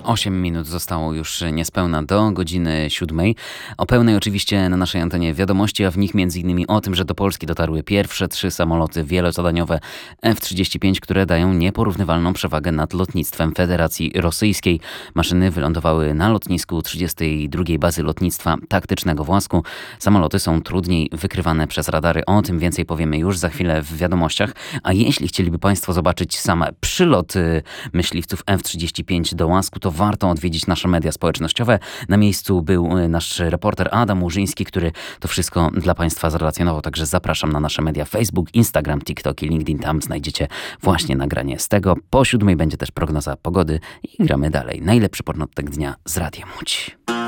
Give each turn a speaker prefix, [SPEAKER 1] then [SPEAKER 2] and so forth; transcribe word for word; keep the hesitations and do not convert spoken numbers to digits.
[SPEAKER 1] osiem minut zostało już niespełna do godziny siódmej. O pełnej oczywiście na naszej antenie wiadomości, a w nich między innymi o tym, że do Polski dotarły pierwsze trzy samoloty wielozadaniowe F trzydzieści pięć, które dają nieporównywalną przewagę nad lotnictwem Federacji Rosyjskiej. Maszyny wylądowały na lotnisku trzydziestej drugiej Bazy Lotnictwa Taktycznego w Łasku. Samoloty są trudniej wykrywane przez radary. O tym więcej powiemy już za chwilę w wiadomościach. A jeśli chcieliby Państwo zobaczyć sam przylot myśliwców F trzydzieści pięć do Łasku, to warto odwiedzić nasze media społecznościowe. Na miejscu był nasz reporter Adam Łużyński, który to wszystko dla Państwa zrelacjonował. Także zapraszam na nasze media Facebook, Instagram, TikTok i LinkedIn. Tam znajdziecie właśnie nagranie z tego. Po siódmej będzie też prognoza pogody i gramy dalej. Najlepszy pornotek dnia z Radiem Łódź.